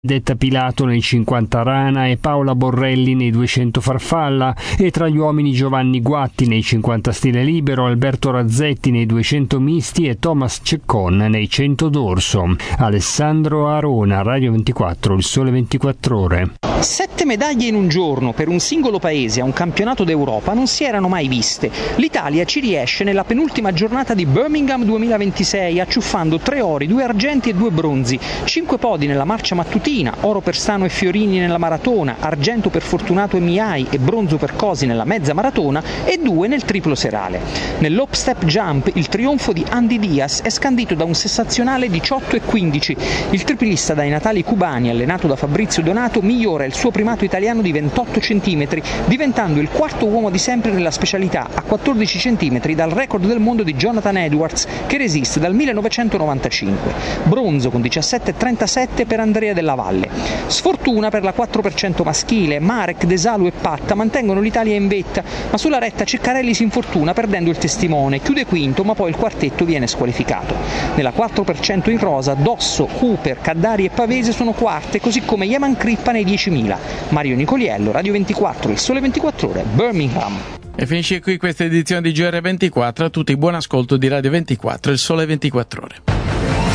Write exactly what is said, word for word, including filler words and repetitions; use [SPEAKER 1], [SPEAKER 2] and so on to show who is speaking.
[SPEAKER 1] Detta Pilato nei cinquanta rana e Paola Borrelli nei duecento farfalla, e tra gli uomini Giovanni Guatti nei cinquanta stile libero, Alberto Razzetti nei duecento misti e Thomas Ceccon nei cento dorso. Alessandro Arona, Radio ventiquattro, Il Sole ventiquattro Ore.
[SPEAKER 2] Sette medaglie in un giorno per un singolo paese a un campionato d'Europa non si erano mai viste. L'Italia ci riesce nella penultima giornata di Birmingham duemilaventisei, acciuffando tre ori, due argenti e due bronzi, cinque podi nella marcia mattutina, oro per Stano e Fiorini nella maratona, argento per Fortunato e Miai e bronzo per Cosi nella mezza maratona e due nel triplo serale. Nell'hop step jump il trionfo di Andy Diaz è scandito da un sensazionale diciotto e quindici. Il triplista dai natali cubani, allenato da Fabrizio Donato, migliora il suo primato italiano di ventotto centimetri, diventando il quarto uomo di sempre nella specialità, a quattordici centimetri dal record del mondo di Jonathan Edwards, che resiste dal millenovecentonovantacinque. Bronzo con diciassette e trentasette per Andrea Della Valle. Sfortuna per la quattro per cento maschile. Marek, Desalu e Patta mantengono l'Italia in vetta, ma sulla retta Ceccarelli si infortuna perdendo il testimone, chiude quinto ma poi il quartetto viene squalificato. Nella quattro per cento in rosa Dosso, Cooper, Caddari e Pavese sono quarte, così come Yeman Crippa nei diecimila. Mario Nicoliello, Radio ventiquattro, Il Sole ventiquattro Ore, Birmingham.
[SPEAKER 3] E finisce qui questa edizione di G R ventiquattro. A tutti buon ascolto di Radio ventiquattro, Il Sole ventiquattro Ore.